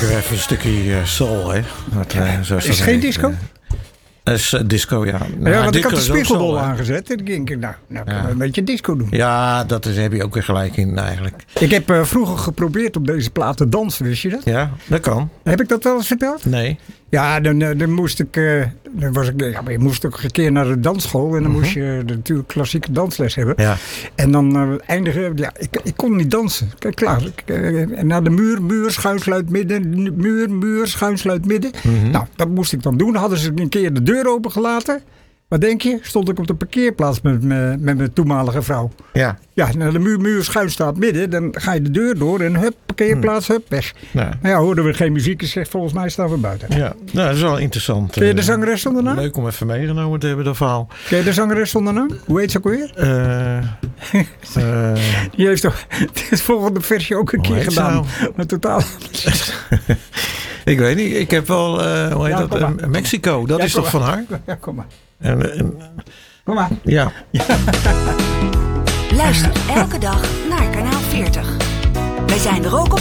lekker even een stukje soul, hè. Zo is het geen disco? Dat is disco, ja. Ja, want ik had de disco is ook spiegelbol soul, hè. aangezet. En ik denk, nou kunnen we een beetje disco doen. Ja, heb je ook weer gelijk in eigenlijk. Ik heb vroeger geprobeerd op deze plaat te dansen, wist je dat? Ja, dat kan. Heb ik dat wel eens verteld? Nee. Ja, dan moest ik... maar je moest ook een keer naar de dansschool. En dan moest je natuurlijk klassieke dansles hebben. Ja. En dan eindigen... Ja, ik kon niet dansen. Kijk, klaar. En naar de muur, schuinsluit midden. Muur, schuinsluit midden. Nou, dat moest ik dan doen. Hadden ze een keer de deur opengelaten. Wat denk je? Stond ik op de parkeerplaats met mijn toenmalige vrouw. Ja. Ja, naar de muur schuin staat midden. Dan ga je de deur door en hup, parkeerplaats, hup, weg. Ja. Nou ja, hoorden we geen muziek. Ik zeg, volgens mij staan we buiten. Ja, nou, dat is wel interessant. Ken je de zangeres zonder naam? Leuk om even meegenomen te hebben, dat verhaal. Ken je de zangeres zonder naam? Hoe heet ze ook weer? Die heeft toch het volgende versje ook een keer gedaan. Nou? Maar totaal... Ik weet niet, ik heb wel, hoe heet dat? Mexico, dat is toch van haar? Ja, kom maar. Kom maar. Ja. Luister elke dag naar Kanaal 40. Wij zijn er ook op